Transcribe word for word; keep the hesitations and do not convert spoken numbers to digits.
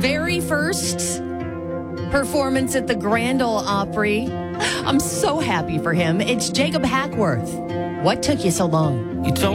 very first performance at the Grand Ole Opry. I'm so happy for him. It's Jacob Hackworth. What took you so long? You told